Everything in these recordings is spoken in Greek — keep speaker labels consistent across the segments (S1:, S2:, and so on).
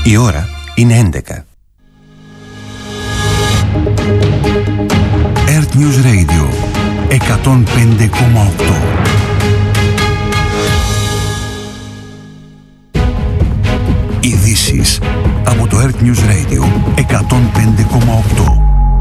S1: Η ώρα είναι 11. Earth News Radio 105,8. Ειδήσεις από το Earth News Radio 105,8.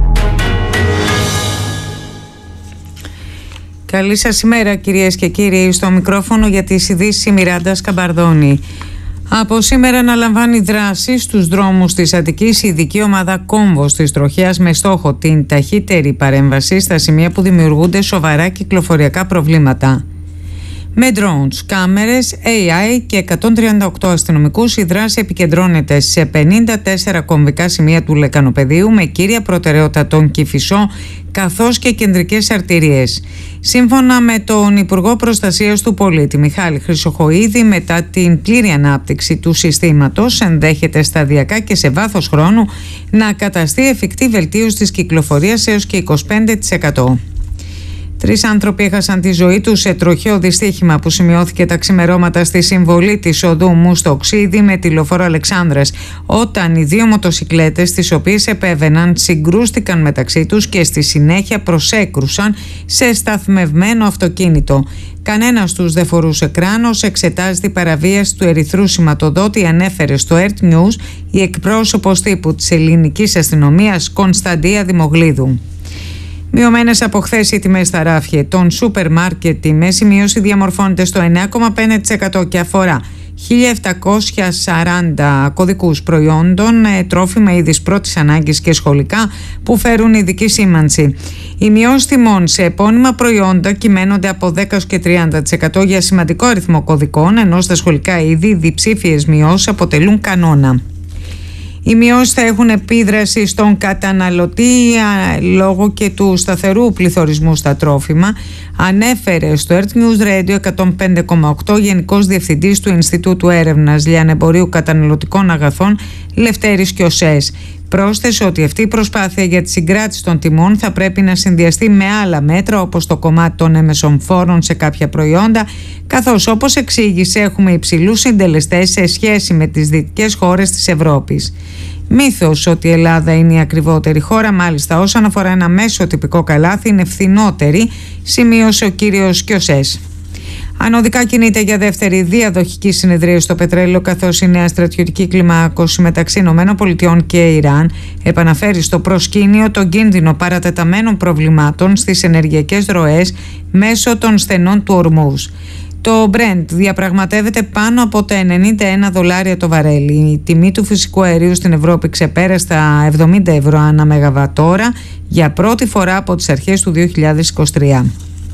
S2: Καλή σας ημέρα κυρίες και κύριοι. Στο μικρόφωνο για τις ειδήσεις η Μιράντα Σκαμπαρδώνη. Από σήμερα αναλαμβάνει δράση στους δρόμους της Αττικής η ειδική ομάδα Κόμβος της Τροχέας με στόχο την ταχύτερη παρέμβαση στα σημεία που δημιουργούνται σοβαρά κυκλοφοριακά προβλήματα. Με drones, κάμερες, AI και 138 αστυνομικούς η δράση επικεντρώνεται σε 54 κομβικά σημεία του Λεκανοπεδίου με κύρια προτεραιότητα τον Κηφισό καθώς και κεντρικές αρτηρίες. Σύμφωνα με τον Υπουργό Προστασίας του Πολίτη Μιχάλη Χρυσοχοΐδη, μετά την πλήρη ανάπτυξη του συστήματος ενδέχεται σταδιακά και σε βάθος χρόνου να καταστεί εφικτή βελτίωση της κυκλοφορίας έως και 25%. 3 άνθρωποι έχασαν τη ζωή τους σε τροχαίο δυστύχημα που σημειώθηκε τα ξημερώματα στη συμβολή της οδού Μουστοξίδη με τη λεωφόρο Αλεξάνδρας, όταν οι 2 μοτοσικλέτες τις οποίες επέβαιναν συγκρούστηκαν μεταξύ τους και στη συνέχεια προσέκρουσαν σε σταθμευμένο αυτοκίνητο. Κανένας τους δεν φορούσε κράνος. Εξετάζεται η παραβίαση του ερυθρού σηματοδότη, ανέφερε στο Earth News η εκπρόσωπος τύπου της ελληνικής αστυνομίας Κωνσταντία Δημογλίδου. Μειωμένες από χθες οι τιμές στα ράφια των σούπερ μάρκετ. Η μέση μείωση διαμορφώνεται στο 9,5% και αφορά 1.740 κωδικούς προϊόντων, τρόφιμα είδης πρώτης ανάγκης και σχολικά που φέρουν ειδική σήμανση. Οι μειώσεις τιμών σε επώνυμα προϊόντα κυμαίνονται από 10% και 30% για σημαντικό αριθμό κωδικών, ενώ στα σχολικά είδη διψήφιες μειώσεις αποτελούν κανόνα. Οι μειώσεις θα έχουν επίδραση στον καταναλωτή λόγω και του σταθερού πληθωρισμού στα τρόφιμα, ανέφερε στο Earth News Radio 105,8 Γενικός Διευθυντής του Ινστιτούτου Έρευνας Λιανεμπορίου Καταναλωτικών Αγαθών Λευτέρης Κιωσές. Πρόσθεσε ότι αυτή η προσπάθεια για τη συγκράτηση των τιμών θα πρέπει να συνδυαστεί με άλλα μέτρα, όπως το κομμάτι των έμεσων φόρων σε κάποια προϊόντα, καθώς, όπως εξήγησε, έχουμε υψηλούς συντελεστές σε σχέση με τις δυτικές χώρες της Ευρώπης. Μύθος ότι η Ελλάδα είναι η ακριβότερη χώρα, μάλιστα όσον αφορά ένα μέσο τυπικό καλάθι είναι φθηνότερη, σημείωσε ο κύριος Κιωσές. Ανωδικά κινείται για δεύτερη διαδοχική συνεδρία στο πετρέλαιο, καθώς η νέα στρατιωτική κλιμάκωση μεταξύ ΗΠΑ και Ιράν επαναφέρει στο προσκήνιο τον κίνδυνο παρατεταμένων προβλημάτων στις ενεργειακές ροές μέσω των στενών του Ορμούζ. Το Brent διαπραγματεύεται πάνω από τα $91 το βαρέλι. Η τιμή του φυσικού αερίου στην Ευρώπη ξεπέρασε τα €70 ανά μεγαβατόρα για πρώτη φορά από τις αρχές του 2023.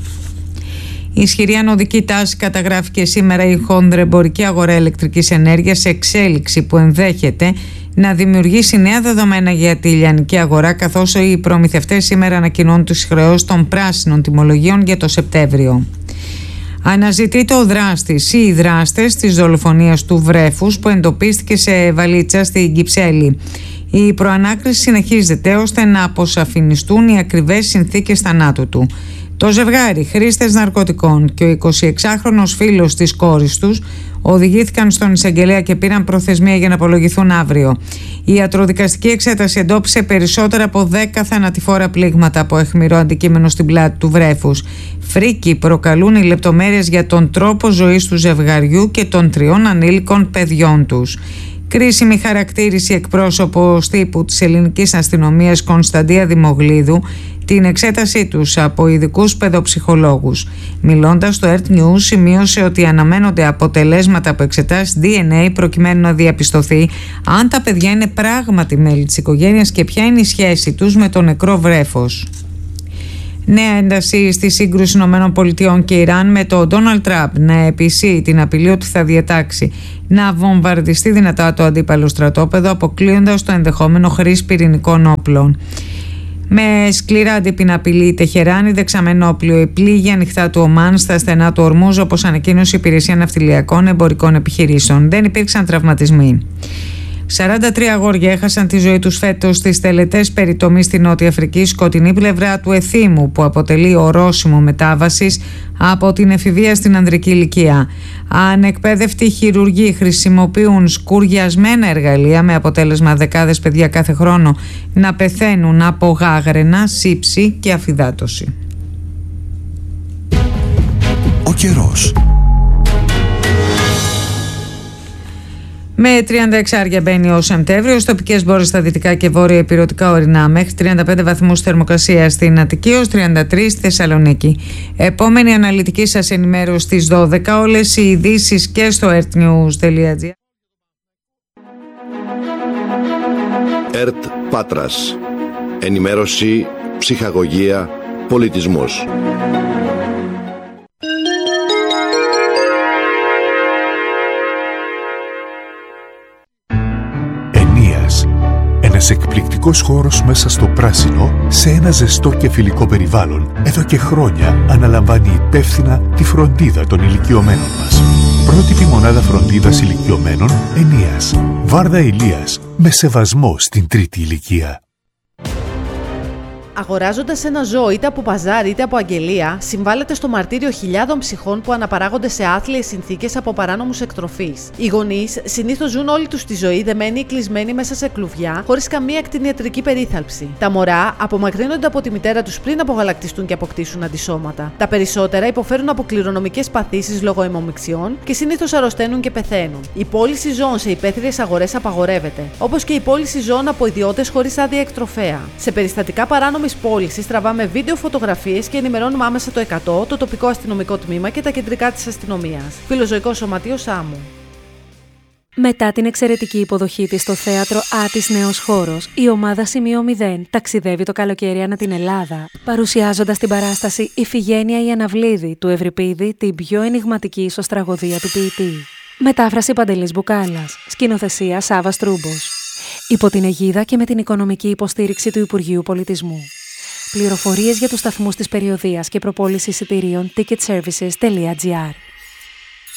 S2: Η ισχυρή ανωδική τάση καταγράφηκε σήμερα η χονδρεμπορική αγορά ηλεκτρικής ενέργειας σε εξέλιξη που ενδέχεται να δημιουργήσει νέα δεδομένα για τη λιανική αγορά, καθώς οι προμηθευτές σήμερα ανακοινώνουν τις χρεώσεις των πράσινων τιμολογίων για το Σεπτέμβριο. Αναζητείται ο δράστης ή οι δράστες της δολοφονίας του βρέφους που εντοπίστηκε σε βαλίτσα στην Κυψέλη. Η προανάκριση συνεχίζεται ώστε να αποσαφινιστούν οι ακριβές συνθήκες θανάτου του. Το ζευγάρι, χρήστες ναρκωτικών και ο 26χρονος φίλος της κόρης τους οδηγήθηκαν στον εισαγγελέα και πήραν προθεσμία για να απολογηθούν αύριο. Η ιατροδικαστική εξέταση εντόπισε περισσότερα από 10 θανατηφόρα πλήγματα από αιχμηρό αντικείμενο στην πλάτη του βρέφους. Φρίκη προκαλούν οι λεπτομέρειες για τον τρόπο ζωής του ζευγαριού και των 3 ανήλικων παιδιών τους. Κρίσιμη χαρακτήρισε εκπρόσωπος τύπου της ελληνικής αστυνομίας Κωνσταντία Δημογλίδου την εξέτασή τους από ειδικούς παιδοψυχολόγους. Μιλώντας στο Earth News, σημείωσε ότι αναμένονται αποτελέσματα από εξετάσεις DNA προκειμένου να διαπιστωθεί αν τα παιδιά είναι πράγματι μέλη της οικογένειας και ποια είναι η σχέση τους με το νεκρό βρέφος. Νέα ένταση στη σύγκρουση ΗΠΑ και Ιράν, με τον Ντόναλντ Τραμπ να επισύει την απειλή ότι θα διατάξει να βομβαρδιστεί δυνατά το αντίπαλο στρατόπεδο, αποκλείοντας το ενδεχόμενο χρήση πυρηνικών όπλων. Με σκληρά αντίπεινα απειλή η Τεχεράνη, δεξαμένο όπλιο επλήγει ανοιχτά του Ομάν στα στενά του Ορμούζ, όπως ανακοίνωσε η Υπηρεσία Ναυτιλιακών Εμπορικών Επιχειρήσεων. Δεν υπήρξαν τραυματισμοί. 43 αγόρια έχασαν τη ζωή τους φέτος στις τελετές περιτομής στη Νότια Αφρική, σκοτεινή πλευρά του Εθήμου, που αποτελεί ορόσημο μετάβασης από την εφηβεία στην ανδρική ηλικία. Ανεκπαίδευτοι χειρουργοί χρησιμοποιούν σκουριασμένα εργαλεία, με αποτέλεσμα δεκάδες παιδιά κάθε χρόνο να πεθαίνουν από γάγραινα, σύψη και αφυδάτωση.
S1: Ο καιρός.
S2: Με 36 μπαίνει ο Σεπτέμβριος, τοπικές μπόρες στα δυτικά και βόρεια ηπειρωτικά ορεινά μέχρι 35 βαθμούς θερμοκρασία στην Αττική ως 33 στη Θεσσαλονίκη. Επόμενη αναλυτική σας ενημέρωση στις 12, όλες οι ειδήσεις και στο earthnews.gr.
S3: ΕΡΤ Πάτρας. Ενημέρωση, ψυχαγωγία, πολιτισμός.
S4: Ένας εκπληκτικός χώρος μέσα στο πράσινο, σε ένα ζεστό και φιλικό περιβάλλον, εδώ και χρόνια αναλαμβάνει υπεύθυνα τη φροντίδα των ηλικιωμένων μας. Πρότυπη μονάδα φροντίδας ηλικιωμένων Ενίας. Βάρδα Ηλίας, με σεβασμό στην τρίτη ηλικία.
S5: Αγοράζοντας ένα ζώο είτε από παζάρι είτε από αγγελία, συμβάλλεται στο μαρτύριο χιλιάδων ψυχών που αναπαράγονται σε άθλιες συνθήκες από παράνομους εκτροφείς. Οι γονείς συνήθως ζουν όλη τους τη ζωή δεμένοι ή κλεισμένοι μέσα σε κλουβιά, χωρίς καμία κτηνιατρική περίθαλψη. Τα μωρά απομακρύνονται από τη μητέρα τους πριν απογαλακτιστούν και αποκτήσουν αντισώματα. Τα περισσότερα υποφέρουν από κληρονομικές παθήσεις λόγω αιμομιξιών και συνήθως αρρωσταίνουν και πεθαίνουν. Η πώληση ζώων σε υπαίθριες αγορές απαγορεύεται, όπως και η πώληση ζώων από ιδιώτες χωρίς άδεια εκτροφέα. Σε περιστατικά παράνομης πώλησης τραβάμε βίντεο, φωτογραφίες και ενημερώνουμε άμεσα το 100, το τοπικό αστυνομικό τμήμα και τα κεντρικά της αστυνομίας. Φιλοζωικό Σωματείο Σάμου.
S6: Μετά την εξαιρετική υποδοχή της στο θέατρο Άτης Νέος Χώρος, η ομάδα Σημείο 0 ταξιδεύει το καλοκαίρι ανά την Ελλάδα, παρουσιάζοντας την παράσταση «Ιφηγένεια η Αναβλίδη» του Ευρυπίδη, την πιο ενιγματική ισοστραγωδία του ποιητή. Μετάφραση Παντελής Μπουκάλας, σκηνοθεσία Σάββας Τρούμπος. Υπό την αιγίδα και με την οικονομική υποστήριξη του Υπουργείου Πολιτισμού. Πληροφορίες για τους σταθμούς της περιοδείας και προπόληση εισιτηρίων ticketservices.gr.